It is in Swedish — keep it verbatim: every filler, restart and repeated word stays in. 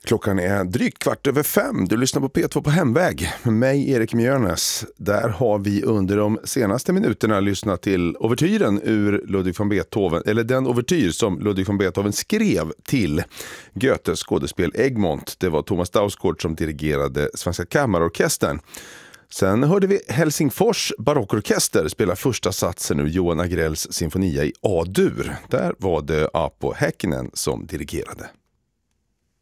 Klockan är drygt kvart över fem. Du lyssnar på P två på hemväg med mig, Erik Mjörnes. Där har vi under de senaste minuterna lyssnat till overtyren ur Ludwig van Beethoven, eller den overtyr som Ludwig van Beethoven skrev till Goethes skådespel Egmont. Det var Thomas Dausgaard som dirigerade Svenska Kammarorkestern. Sen hörde vi Helsingfors barockorkester spela första satsen ur Johan Agrells symfonia i A-dur. Där var det Apo Häkkinen som dirigerade.